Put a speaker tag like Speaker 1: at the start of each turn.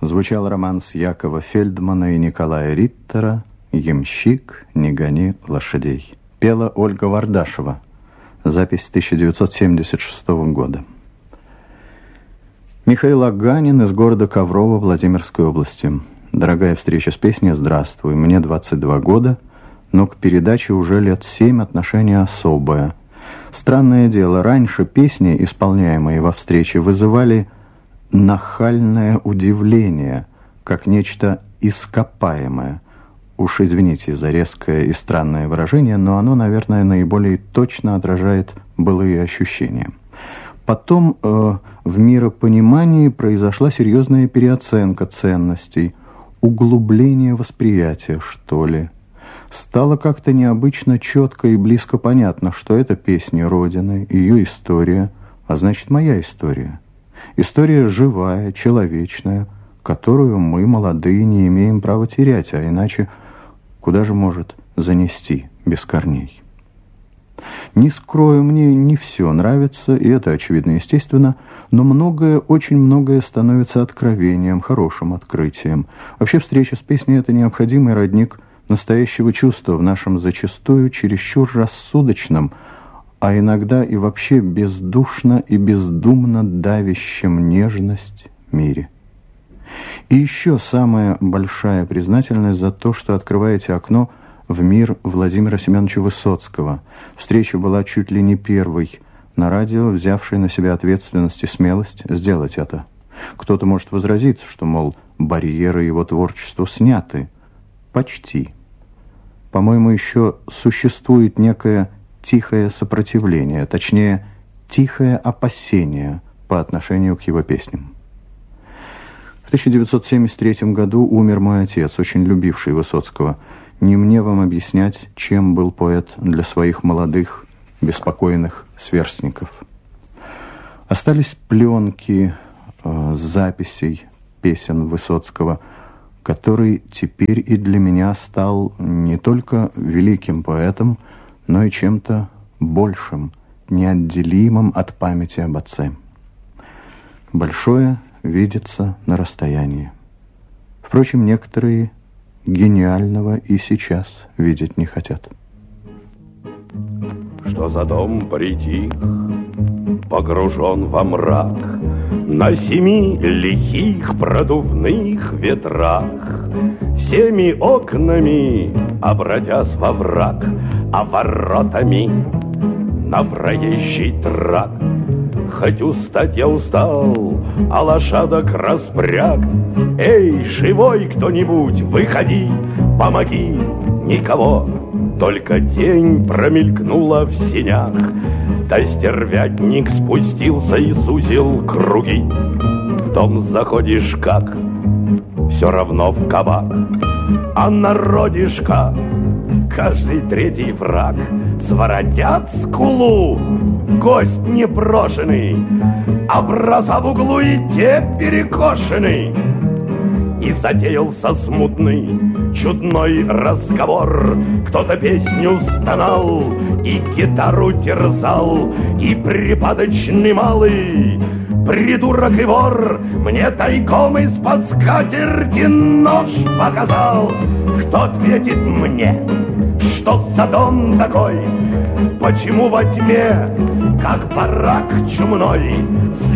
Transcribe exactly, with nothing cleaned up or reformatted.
Speaker 1: Звучал романс Якова Фельдмана и Николая Риттера «Ямщик, не гони лошадей». Пела Ольга Вардашева. Запись тысяча девятьсот семьдесят шестого года. Михаил Аганин из города Коврово Владимирской области. Дорогая встреча с песней «Здравствуй». Мне двадцать два года, но к передаче уже лет семь, отношение особое. Странное дело, раньше песни, исполняемые во встрече, вызывали нахальное удивление, как нечто ископаемое. Уж извините за резкое и странное выражение, но оно, наверное, наиболее точно отражает былые ощущения. Потом э, в миропонимании произошла серьезная переоценка ценностей, углубление восприятия, что ли. Стало как-то необычно четко и близко понятно, что это песни Родины, ее история, а значит, моя история. История живая, человечная, которую мы, молодые, не имеем права терять, а иначе куда же может занести без корней? Не скрою, мне не все нравится, и это очевидно, естественно, но многое, очень многое становится откровением, хорошим открытием. Вообще встреча с песней – это необходимый родник настоящего чувства в нашем зачастую чересчур рассудочном, а иногда и вообще бездушно и бездумно давящем нежность мире. И еще самая большая признательность за то, что открываете окно в мир Владимира Семеновича Высоцкого. Встреча была чуть ли не первой на радио, взявшей на себя ответственность и смелость сделать это. Кто-то может возразить, что, мол, барьеры его творчества сняты. Почти. По-моему, еще существует некое тихое сопротивление, точнее, тихое опасение по отношению к его песням. В тысяча девятьсот семьдесят третьем году умер мой отец, очень любивший Высоцкого. Не мне вам объяснять, чем был поэт для своих молодых, беспокойных сверстников. Остались пленки э, записей песен Высоцкого, который теперь и для меня стал не только великим поэтом, но и чем-то большим, неотделимым от памяти об отце. Большое видится на расстоянии. Впрочем, некоторые гениального и сейчас видеть не хотят.
Speaker 2: Что за дом притих, погружен во мрак, на семи лихих продувных ветрах, всеми окнами обратясь во враг, а воротами на проезжий трак. Хоть устать я устал, а лошадок распряг. Эй, живой кто-нибудь, выходи, помоги. Никого, только тень промелькнула в сенях. Да стервятник спустился и сузил круги. В дом заходишь как, все равно в кабак. А народишка, каждый третий враг. Своротят скулу, гость непрошенный, образа в углу и те перекошены. И затеялся смутный, чудной разговор. Кто-то песню стонал и гитару терзал, и припадочный малый придурок и вор мне тайком из-под скатерти нож показал. Кто ответит мне, что за дом такой? Почему во тьме, как барак чумной,